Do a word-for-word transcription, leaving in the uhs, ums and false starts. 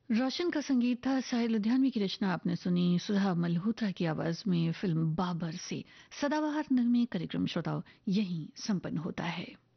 रोशन का संगीत था, साहिर लुधियानवी की रचना आपने सुनी सुधा मल्होत्रा की आवाज में फिल्म बाबर से। सदाबहार नगमे कार्यक्रम श्रोताओं यहीं संपन्न होता है।